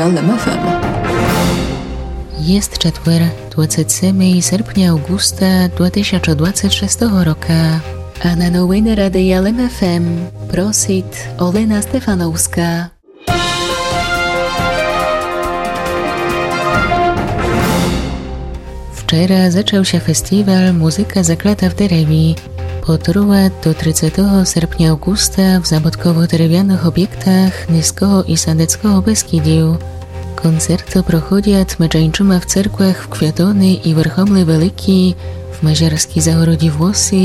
LMFM. Jest четвер, 27 серпня августа 2026 року. А на новини Ради LMFM просить Олена Стефановська. Wczoraj zaczął się festiwal Muzyka zaklata w Deremi. Potrwa do 30 sierpnia augusta w zabudkowo-drewnianych obiektach Niskiego i Sandeckiego Beskidziu. Koncerty prochodzą medżańczyma w cerkłach w Kwiatony i Werchomle Wielki, w Maziarskiej Zagorodzie Włosy